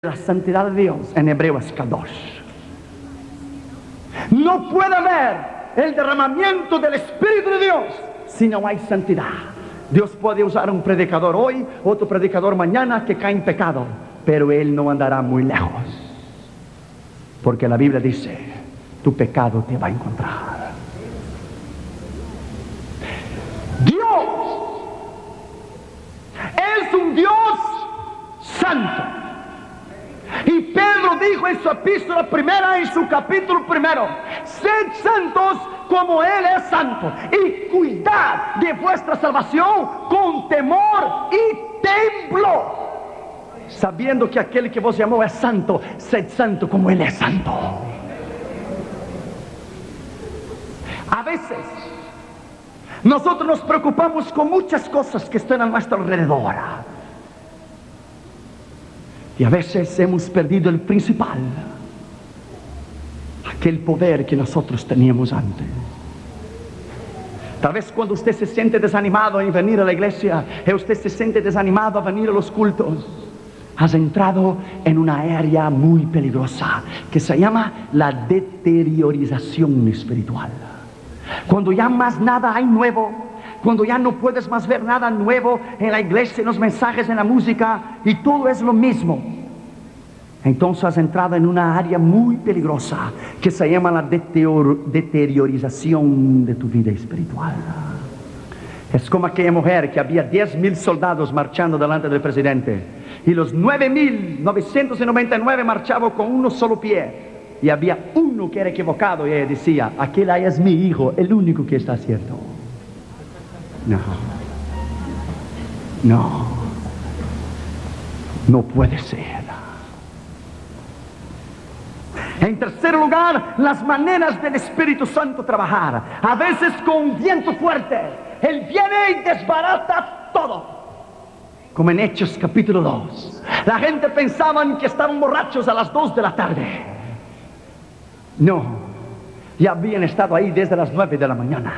La santidad de Dios en hebreo es kadosh. No puede haber el derramamiento del Espíritu de Dios si no hay santidad. Dios puede usar un predicador hoy, otro predicador mañana que cae en pecado, pero él no andará muy lejos, porque la Biblia dice: tu pecado te va a encontrar. Dios es un Dios santo. Y Pedro dijo en su epístola primera, en su capítulo primero: sed santos como Él es santo, y cuidad de vuestra salvación con temor y temblor, sabiendo que aquel que vos llamó es santo. Sed santo como Él es santo. A veces nosotros nos preocupamos con muchas cosas que están a nuestro alrededor, y a veces hemos perdido el principal, aquel poder que nosotros teníamos antes. Tal vez cuando usted se siente desanimado en venir a la iglesia, y usted se siente desanimado a venir a los cultos, has entrado en una área muy peligrosa que se llama la deteriorización espiritual. Cuando ya más nada hay nuevo, cuando ya no puedes más ver nada nuevo en la iglesia, en los mensajes, en la música, y todo es lo mismo, entonces has entrado en una área muy peligrosa que se llama la deteriorización de tu vida espiritual. Es como aquella mujer que había 10,000 soldados marchando delante del presidente, y los 9,999 marchaban con uno solo pie, y había uno que era equivocado, y ella decía: aquel ahí es mi hijo, el único que está cierto. No puede ser. En tercer lugar, las maneras del Espíritu Santo trabajar. A veces con viento fuerte, Él viene y desbarata todo, como en Hechos capítulo 2. La gente pensaban que estaban borrachos a las 2 de la tarde. No, ya habían estado ahí desde las 9 de la mañana.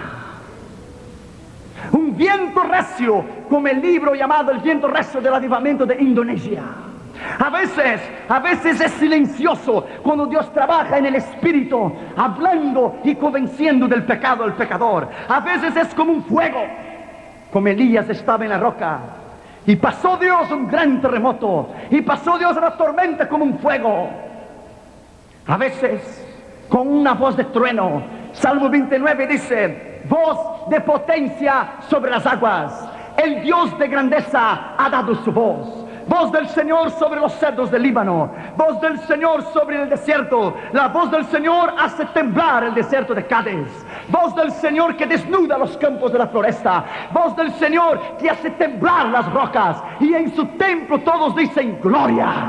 Un viento recio, como el libro llamado El viento recio del avivamiento de Indonesia. A veces es silencioso cuando Dios trabaja en el Espíritu, hablando y convenciendo del pecado al pecador. A veces es como un fuego, como Elías estaba en la roca, y pasó Dios un gran terremoto, y pasó Dios una tormenta como un fuego. A veces con una voz de trueno. Salmo 29 dice: voz de potencia sobre las aguas, el Dios de grandeza ha dado su voz. Voz del Señor sobre los cedros del Líbano, voz del Señor sobre el desierto. La voz del Señor hace temblar el desierto de Cádiz. Voz del Señor que desnuda los campos de la floresta. Voz del Señor que hace temblar las rocas, y en su templo todos dicen gloria.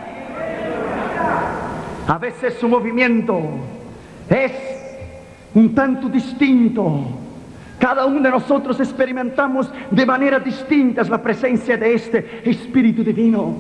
A veces su movimiento es un tanto distinto. Cada uno de nosotros experimentamos de manera distinta la presencia de este Espíritu Divino.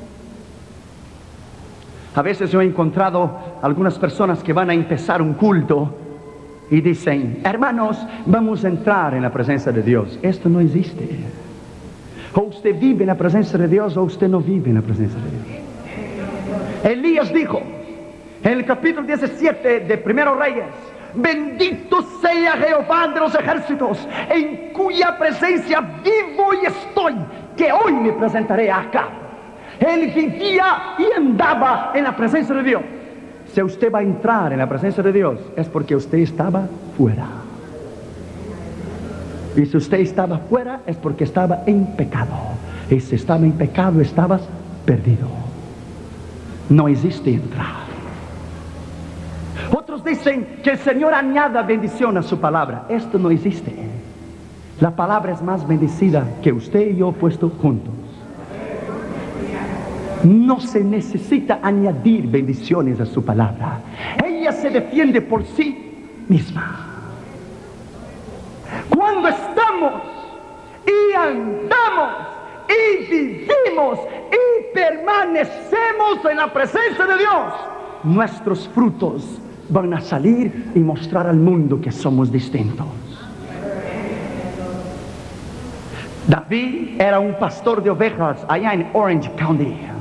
A veces yo he encontrado algunas personas que van a empezar un culto y dicen: hermanos, vamos a entrar en la presencia de Dios. Esto no existe. O usted vive en la presencia de Dios, o usted no vive en la presencia de Dios. Elías dijo en el capítulo 17 de Primero Reyes: bendito sea Jehová de los ejércitos, en cuya presencia vivo y estoy, que hoy me presentaré acá. Él vivía y andaba en la presencia de Dios. Si usted va a entrar en la presencia de Dios, es porque usted estaba fuera. Y si usted estaba fuera, es porque estaba en pecado. Y si estaba en pecado, estabas perdido. No existe entrar. Otros dicen que el Señor añada bendición a su palabra. Esto no existe. La palabra es más bendecida que usted y yo puesto juntos. No se necesita añadir bendiciones a su palabra. Ella se defiende por sí misma. Cuando estamos y andamos y vivimos y permanecemos en la presencia de Dios, nuestros frutos van a salir y mostrar al mundo que somos distintos. David era un pastor de ovejas allá en Orange County.